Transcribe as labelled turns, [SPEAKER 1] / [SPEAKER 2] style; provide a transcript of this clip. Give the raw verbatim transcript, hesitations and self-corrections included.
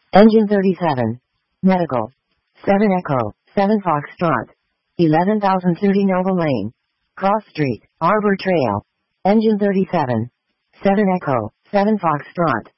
[SPEAKER 1] Engine thirty-seven. Medical. seven Echo, seven Foxtrot. eleven thousand thirty Nova Lane. Cross Street, Arbor Trail. Engine thirty-seven. seven Echo, seven Foxtrot.